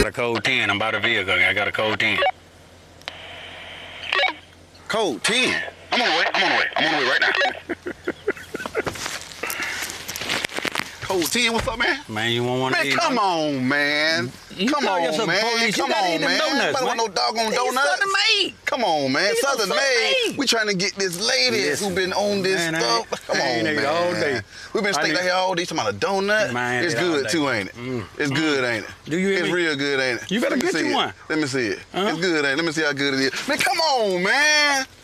a code 10. I'm by the vehicle. I got a code 10. Code 10. I'm on the way. I'm on the way right now. Code 10, what's up, man? Man, you want one of Man, these? come on, man. Come call on, yourself man. police. You Come gotta eat on, them man. donuts, Nobody want man. no doggone These donuts. Southern made. Come on, man. These are Southern Southern made. made. We trying to get this lady Listen, who been on this man, stuff. Come I on, ain't ate man. all day. We been staying here all day talking about a donut. Man, It's ate all good day. too, ain't it? It's good, ain't it? Do you hear It's me? real good, ain't it? You better Let me get see you it. one. Let me see it. Uh-huh. It's good, ain't it? Let me see how good it is. Man, come on, man.